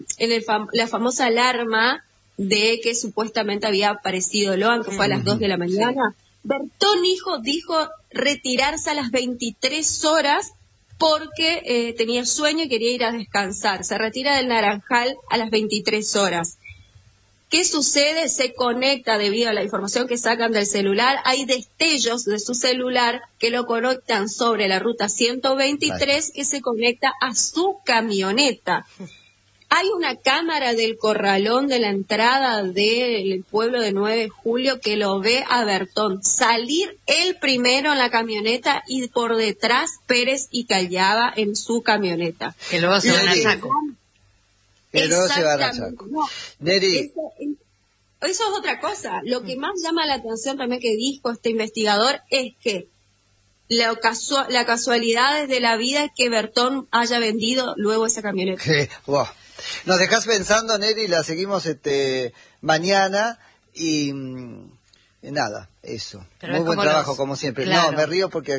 la famosa alarma de que supuestamente había aparecido Loan, que fue a las 2 de la mañana. Sí. Bertón dijo retirarse a las 23 horas porque tenía sueño y quería ir a descansar. Se retira del Naranjal a las 23 horas. ¿Qué sucede? Se conecta debido a la información que sacan del celular. Hay destellos de su celular que lo conectan sobre la ruta 123 que se conecta a su camioneta. Hay una cámara del corralón de la entrada del pueblo de 9 de julio que lo ve a Bertón salir él primero en la camioneta y por detrás Pérez y Callaba en su camioneta. Que luego se van a Chaco. Que luego se van a Chaco. Neri. Eso es otra cosa. Lo que más llama la atención también que dijo este investigador es que la casualidad de la vida es que Bertón haya vendido luego esa camioneta. Wow. Nos dejás pensando, Neri, la seguimos mañana y nada, eso. Pero muy buen trabajo, como siempre. Claro. No, me río porque